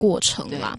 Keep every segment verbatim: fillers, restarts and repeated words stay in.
过程啦。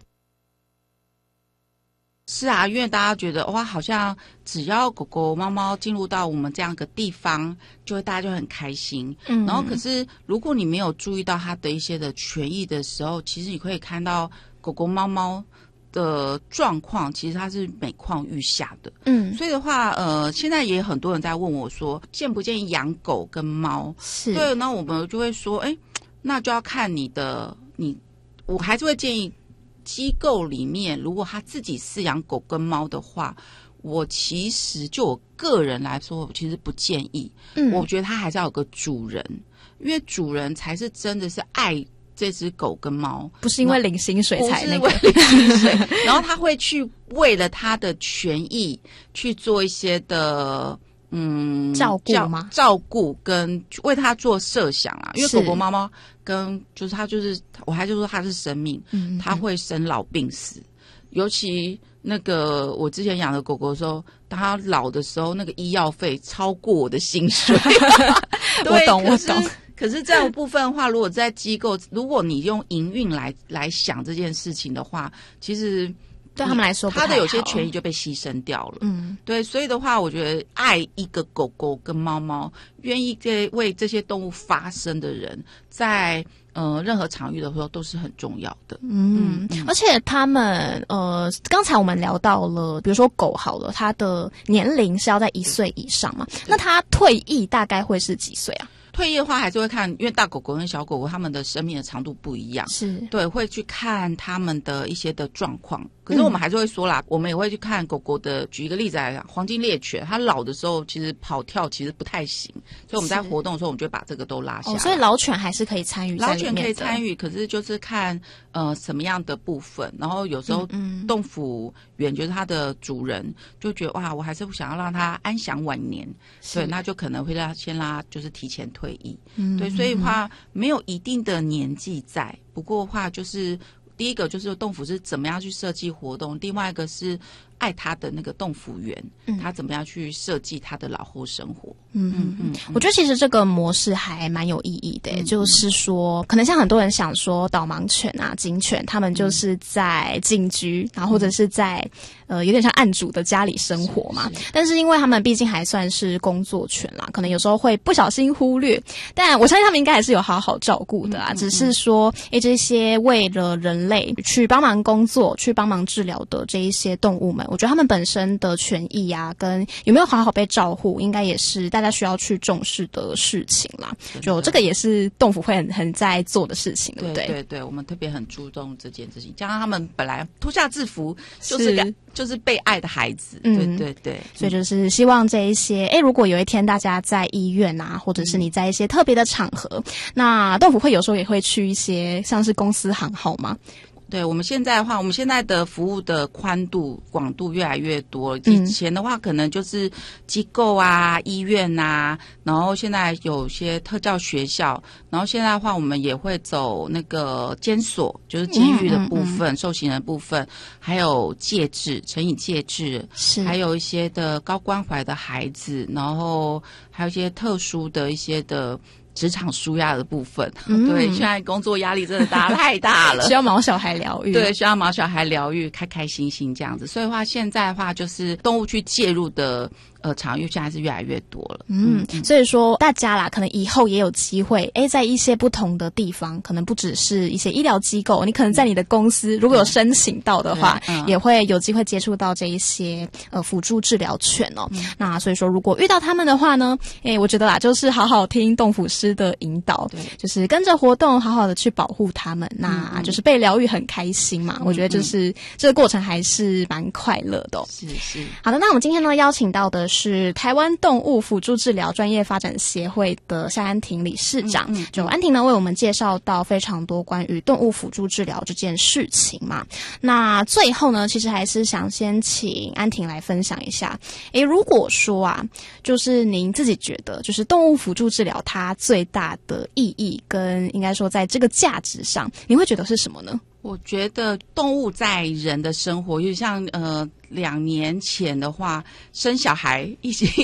是啊，因为大家觉得哇，好像只要狗狗、猫猫进入到我们这样一个地方，就会大家就很开心。嗯，然后可是如果你没有注意到它的一些的权益的时候，其实你可以看到狗狗、猫猫的状况，其实它是每况愈下的。嗯，所以的话，呃，现在也很多人在问我说，建不建议养狗跟猫？ 是， 对，那我们就会说，哎，那就要看你的，你，我还是会建议。机构里面，如果他自己饲养狗跟猫的话，我其实就我个人来说，我其实不建议。嗯，我觉得他还是要有个主人，因为主人才是真的是爱这只狗跟猫， 不是因为领薪水才那个。 不是为领薪水，然后他会去为了他的权益去做一些的。嗯， 照顾吗？ 照顾跟为他做设想啊，因为狗狗、猫猫跟就是它就是，我还就说它是生命，嗯，它会生老病死。尤其那个我之前养的狗狗的时候，当它老的时候，那个医药费超过我的薪水。 我懂，我懂。 可是这样的部分的话，如果在机构，如果你用营运来来想这件事情的话，其实。 对他们来说不太好， 他的有些权益就被牺牲掉了。嗯，对，所以的话，我觉得爱一个狗狗跟猫猫，愿意在为这些动物发声的人，在呃任何场域的时候都是很重要的。 嗯，嗯而且他们呃，刚才我们聊到了，比如说狗好了，它的年龄是要在一岁以上嘛，那它退役大概会是几岁啊？ 退役的话还是会看，因为大狗狗跟小狗狗它们的生命的长度不一样， 是对，会去看它们的一些的状况。可是我们还是会说啦，嗯、我们也会去看狗狗的。举一个例子来讲，黄金猎犬，它老的时候其实跑跳其实不太行，所以我们在活动的时候，我们就会把这个都拉下来。 哦，所以老犬还是可以参与在里面的。 老犬可以参与，可是就是看呃什么样的部分。然后有时候动物园就是它的主人就觉得哇，我还是想要让它安享晚年，对，那就可能会让先拉就是提前退役。嗯，对，所以的话没有一定的年纪在，不过的话就是第一个就是动物是怎么样去设计活动，另外一个是爱他的那个动物园，嗯，他怎么样去设计他的老后生活。 嗯嗯嗯，我觉得其实这个模式还蛮有意义的，嗯、就是说，可能像很多人想说导盲犬啊、警犬，他们就是在警局，然后或者是在呃有点像案主的家里生活嘛。是是但是因为他们毕竟还算是工作犬啦，可能有时候会不小心忽略，但我相信他们应该还是有好好照顾的啊。嗯嗯嗯只是说，诶，这些为了人类去帮忙工作、去帮忙治疗的这一些动物们，我觉得他们本身的权益啊，跟有没有好好被照顾，应该也是大家需要去重视的事情啦。就这个也是动物会很很在做的事情，对不对？ 对对对，我们特别很注重这件事情。加上他们本来脱下制服就是是就是被爱的孩子，嗯、对对对。 所以就是希望这一些，哎，如果有一天大家在医院啊，或者是你在一些特别的场合，嗯、那豆腐会有时候也会去一些像是公司行号吗？ 对，我们现在的话，我们现在的服务的宽度、广度越来越多。以前的话，可能就是机构啊、医院啊，然后现在有些特教学校，然后现在的话，我们也会走那个监所，就是监狱的部分、嗯嗯嗯受刑人的部分，还有戒治、惩以戒治，是还有一些的高关怀的孩子，然后还有一些特殊的一些的。职场抒压的部分，嗯、对，现在工作压力真的大太大了， 需要毛小孩疗愈， 对，需要毛小孩疗愈，开开心心这样子。所以的话，现在的话就是动物去介入的呃场域，现在是越来越多了。 嗯，嗯所以说大家啦，可能以后也有机会，哎，在一些不同的地方，可能不只是一些医疗机构，你可能在你的公司、嗯、如果有申请到的话，嗯、也会有机会接触到这一些呃辅助治疗犬哦。嗯、那所以说，如果遇到他们的话呢，哎，我觉得啦，就是好好听动辅师的引导，对，就是跟着活动，好好的去保护他们，那就是被疗愈很开心嘛。嗯、我觉得就是、嗯、这个过程还是蛮快乐的、哦。 是是。 好的，那我们今天呢邀请到的是台湾动物辅助治疗专业发展协会的夏安婷理事长。嗯嗯、就安婷呢为我们介绍到非常多关于动物辅助治疗这件事情嘛。那最后呢，其实还是想先请安婷来分享一下。诶，如果说啊，就是您自己觉得，就是动物辅助治疗它最大的意义跟应该说在这个价值上，你会觉得是什么呢？ 我觉得动物在人的生活，就像呃两年前的话，生小孩一起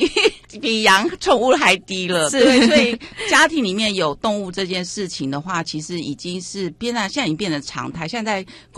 比养宠物还低了。对，所以家庭里面有动物这件事情的话，其实已经是变得现在已经变成常态。现在